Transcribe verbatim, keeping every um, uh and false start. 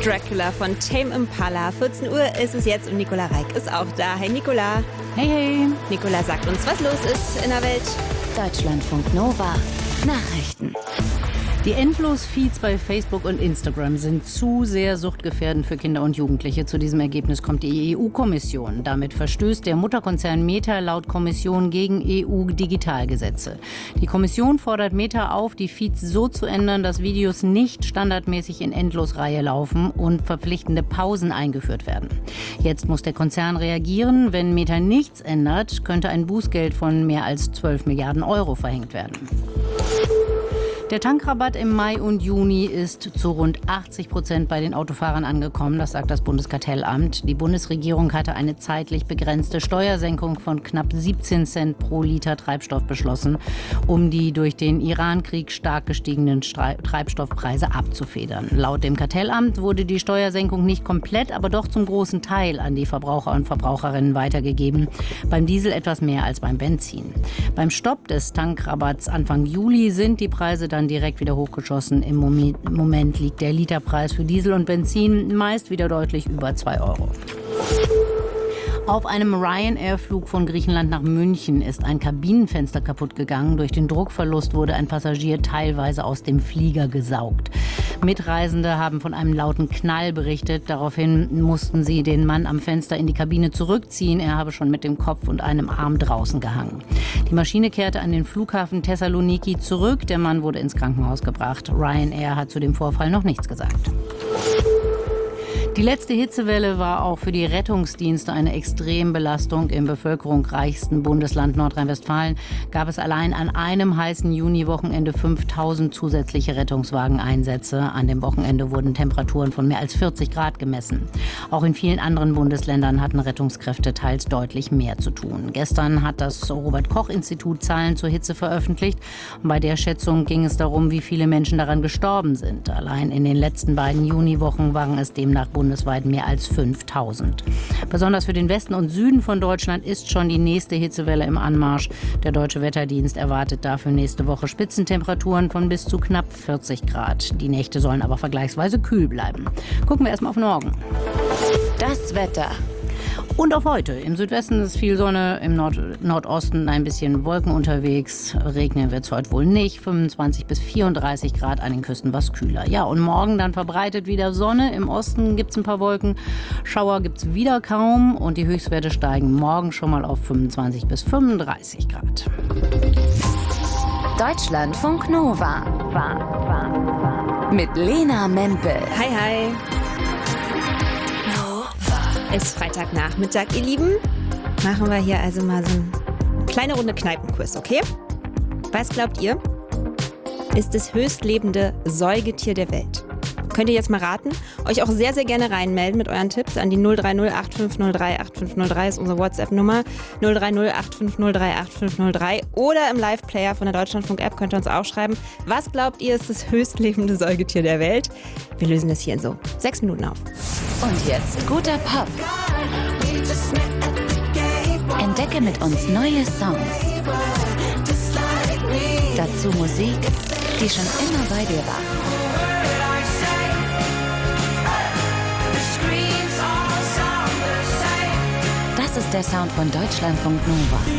Dracula von Tame Impala. vierzehn Uhr ist es jetzt und Nicola Reik ist auch da. Hey Nicola. Hey, hey. Nicola sagt uns, was los ist in der Welt. Deutschlandfunk Nova. Nachrichten. Die Endlos-Feeds bei Facebook und Instagram sind zu sehr suchtgefährdend für Kinder und Jugendliche. Zu diesem Ergebnis kommt die E U-Kommission. Damit verstößt der Mutterkonzern Meta laut Kommission gegen E U-Digitalgesetze. Die Kommission fordert Meta auf, die Feeds so zu ändern, dass Videos nicht standardmäßig in Endlosreihe laufen und verpflichtende Pausen eingeführt werden. Jetzt muss der Konzern reagieren. Wenn Meta nichts ändert, könnte ein Bußgeld von mehr als zwölf Milliarden Euro verhängt werden. Der Tankrabatt im Mai und Juni ist zu rund achtzig Prozent bei den Autofahrern angekommen, das sagt das Bundeskartellamt. Die Bundesregierung hatte eine zeitlich begrenzte Steuersenkung von knapp siebzehn Cent pro Liter Treibstoff beschlossen, um die durch den Iran-Krieg stark gestiegenen Treibstoffpreise abzufedern. Laut dem Kartellamt wurde die Steuersenkung nicht komplett, aber doch zum großen Teil an die Verbraucher und Verbraucherinnen weitergegeben. Beim Diesel etwas mehr als beim Benzin. Beim Stopp des Tankrabatts Anfang Juli sind die Preise dann direkt wieder hochgeschossen. Im Moment liegt der Literpreis für Diesel und Benzin meist wieder deutlich über zwei Euro. Auf einem Ryanair-Flug von Griechenland nach München ist ein Kabinenfenster kaputt gegangen. Durch den Druckverlust wurde ein Passagier teilweise aus dem Flieger gesaugt. Mitreisende haben von einem lauten Knall berichtet. Daraufhin mussten sie den Mann am Fenster in die Kabine zurückziehen. Er habe schon mit dem Kopf und einem Arm draußen gehangen. Die Maschine kehrte an den Flughafen Thessaloniki zurück. Der Mann wurde ins Krankenhaus gebracht. Ryanair hat zu dem Vorfall noch nichts gesagt. Die letzte Hitzewelle war auch für die Rettungsdienste eine Extrembelastung. Im bevölkerungsreichsten Bundesland Nordrhein-Westfalen gab es allein an einem heißen Juni-Wochenende fünftausend zusätzliche Rettungswageneinsätze. An dem Wochenende wurden Temperaturen von mehr als vierzig Grad gemessen. Auch in vielen anderen Bundesländern hatten Rettungskräfte teils deutlich mehr zu tun. Gestern hat das Robert-Koch-Institut Zahlen zur Hitze veröffentlicht. Und bei der Schätzung ging es darum, wie viele Menschen daran gestorben sind. Allein in den letzten beiden Juniwochen waren es demnach bundesweit mehr als fünftausend. Besonders für den Westen und Süden von Deutschland ist schon die nächste Hitzewelle im Anmarsch. Der Deutsche Wetterdienst erwartet dafür nächste Woche Spitzentemperaturen von bis zu knapp vierzig Grad. Die Nächte sollen aber vergleichsweise kühl bleiben. Gucken wir erstmal auf morgen. Das Wetter. Und auf heute. Im Südwesten ist viel Sonne, im Nord- Nordosten ein bisschen Wolken unterwegs. Regnen wird es heute wohl nicht. fünfundzwanzig bis vierunddreißig Grad, an den Küsten was kühler. Ja, und morgen dann verbreitet wieder Sonne. Im Osten gibt es ein paar Wolken. Schauer gibt es wieder kaum. Und die Höchstwerte steigen morgen schon mal auf fünfundzwanzig bis fünfunddreißig Grad. Deutschlandfunk Nova. Mit Lena Mempel. Hi, hi. Ist Freitagnachmittag, ihr Lieben. Machen wir hier also mal so eine kleine Runde Kneipenkurs, okay? Was glaubt ihr, ist das höchstlebende Säugetier der Welt? Könnt ihr jetzt mal raten? Euch auch sehr, sehr gerne reinmelden mit euren Tipps an die null drei null acht fünf null drei acht fünf null drei ist unsere WhatsApp-Nummer. null drei null acht fünf null drei acht fünf null drei oder im Live-Player von der Deutschlandfunk-App könnt ihr uns auch schreiben. Was glaubt ihr, ist das höchstlebende Säugetier der Welt? Wir lösen das hier in so sechs Minuten auf. Und jetzt guter Pop. Entdecke mit uns neue Songs. Dazu Musik, die schon immer bei dir war. Das ist der Sound von Deutschlandfunk Nova.